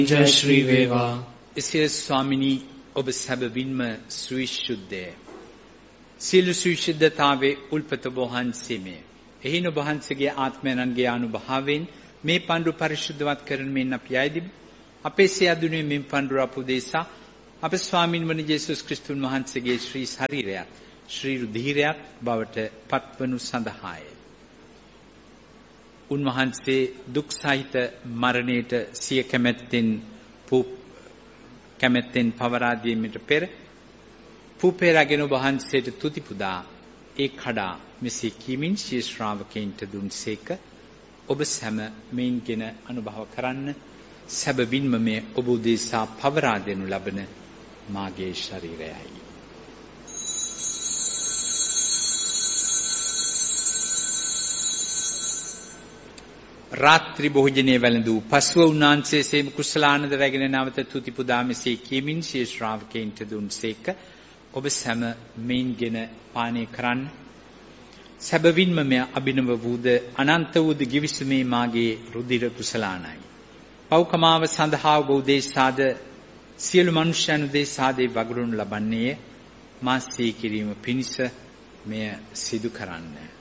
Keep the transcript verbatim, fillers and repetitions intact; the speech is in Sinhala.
ජය ශ්‍රී වේවා. එසේ ස්වාමිනී ඔබ සැබවින්ම සවිශුද්ධය. සියලු සවිශුද්ධතාවේ උල්පත වහන්සේමය. එහින ඔබ වහන්සේගේ ආත්මයන්ගේ අනුභවයෙන් මේ පඬුර පරිශුද්ධවත් කරන මෙන් අපි ආයදිමු. අපේ සියදුනේ මෙන් පඬුර අපුදේසා අප ස්වාමින් වන යේසුස් ක්‍රිස්තුන් වහන්සේගේ ශ්‍රී ශරීරයත් ශ්‍රී රුධිරයත් බවට පත්වනු සඳහාය. උන්වහන්සේ දුක් සහිත මරණයට සිය කැමැත්තෙන් කැමැත්තෙන් පවරා දීමට පෙර පුපේ රැගෙන වහන්සේට තුති පුදා ඒ කඩා මෙසේ කීමින් සිය ශ්‍රාවකයන්ට දුන්සේක. ඔබ සැම මෙයින්ගෙන අනුභව කරන්න. සැබවින්ම මේ ඔබ උදෙසා පවරා දෙනු ලබන මාගේ ශරීරයයි. රාත්‍රී භෝජනයේ වැළඳූ පස්ව උන්වහන්සේ සේම කුසලානන්ද රැගෙන නැවත තුති පුදා මෙසේ කියමින් සිය ශ්‍රාවකයන්ට දුන්සේක. ඔබ සැම මෙයින්ගෙන පානය කරන්න. සැබවින්ම මෙය අභිනව වූද අනන්ත වූද ගිවිසුමේ මාගේ රුධිර කුසලානයි. පව්කමාව සඳහා ඔබ උදෙසාද සියලු මනුෂ්‍යයන් උදෙසාද වගුරුන් ලබන්නේ මා සිහි කිරීම පිණිස මෙය සිදු කරන්න.